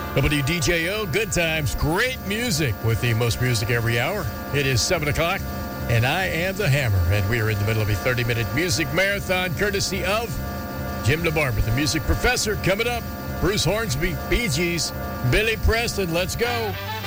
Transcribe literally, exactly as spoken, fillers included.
W D J O, good times, great music with the most music every hour. It is seven o'clock, and I am the Hammer, and we are in the middle of a thirty-minute music marathon courtesy of Jim DeBarber, the music professor. Coming up, Bruce Hornsby, Bee Gees, Billy Preston. Let's go.